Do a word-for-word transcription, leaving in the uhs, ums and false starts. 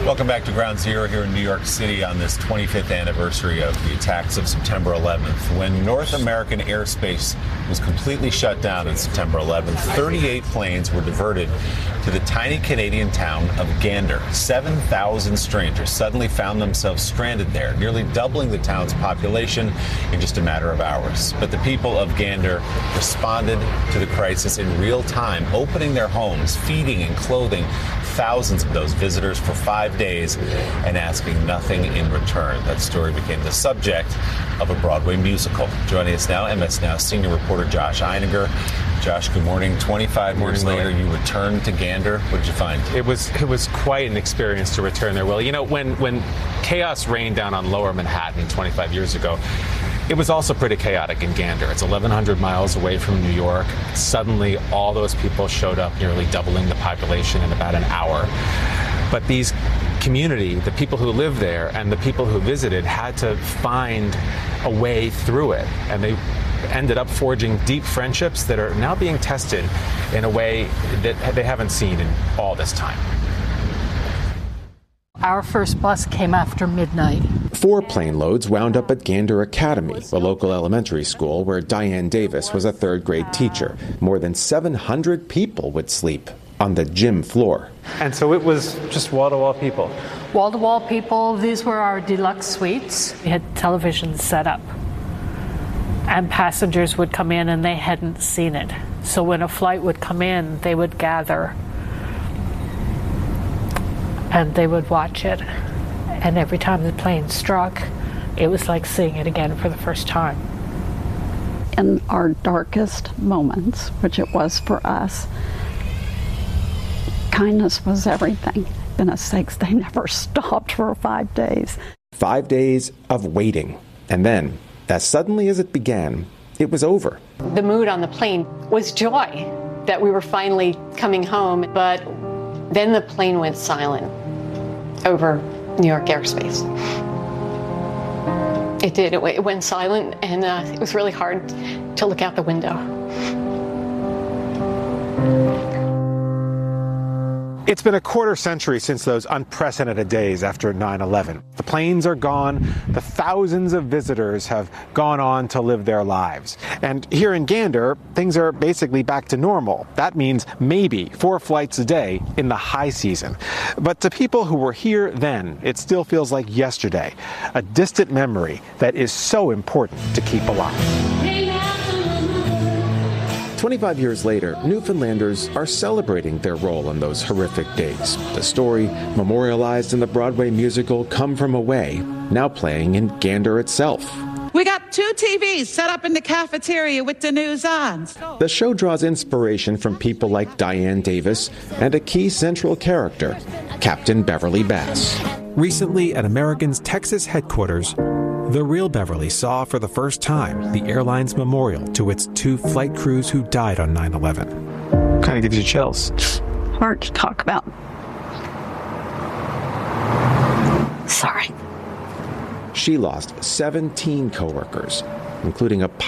Welcome back to Ground Zero here in New York City on this twenty-fifth anniversary of the attacks of September eleventh. When North American airspace was completely shut down on September eleventh, thirty-eight planes were diverted to the tiny Canadian town of Gander. seven thousand strangers suddenly found themselves stranded there, nearly doubling the town's population in just a matter of hours. But the people of Gander responded to the crisis in real time, opening their homes, feeding and clothing thousands of those visitors for five days and asking nothing in return. That story became the subject of a Broadway musical. Joining us now, M S Now senior reporter Josh Einiger. Josh, good morning. twenty-five years later, you returned to Gander. What did you find? It was it was quite an experience to return there, Will. You know, when, when chaos rained down on Lower Manhattan twenty-five years ago, it was also pretty chaotic in Gander. It's eleven hundred miles away from New York. Suddenly, all those people showed up, nearly doubling the population in about an hour. But these community, the people who live there and the people who visited had to find a way through it. And they ended up forging deep friendships that are now being tested in a way that they haven't seen in all this time. Our first bus came after midnight. Four plane loads wound up at Gander Academy, a local elementary school where Diane Davis was a third grade teacher. More than seven hundred people would sleep on the gym floor. And so it was just wall-to-wall people. Wall-to-wall people. These were our deluxe suites. We had televisions set up. And passengers would come in and they hadn't seen it. So when a flight would come in, they would gather and they would watch it. And every time the plane struck, it was like seeing it again for the first time. In our darkest moments, which it was for us, kindness was everything. Goodness sakes, they never stopped for five days. Five days of waiting. And then, as suddenly as it began, it was over. The mood on the plane was joy that we were finally coming home, but then the plane went silent over New York airspace. It did. It, it went silent, and uh, it was really hard to look out the window. It's been a quarter century since those unprecedented days after nine eleven. The planes are gone. The thousands of visitors have gone on to live their lives. And here in Gander, things are basically back to normal. That means maybe four flights a day in the high season. But to people who were here then, it still feels like yesterday, a distant memory that is so important to keep alive. twenty-five years later, Newfoundlanders are celebrating their role in those horrific days. The story, memorialized in the Broadway musical Come From Away, now playing in Gander itself. We got two T Vs set up in the cafeteria with the news on. The show draws inspiration from people like Diane Davis and a key central character, Captain Beverly Bass. Recently at American's Texas headquarters, the real Beverly saw for the first time the airline's memorial to its two flight crews who died on nine eleven. Kind of gives you chills. Hard to talk about. Sorry. She lost seventeen coworkers, including a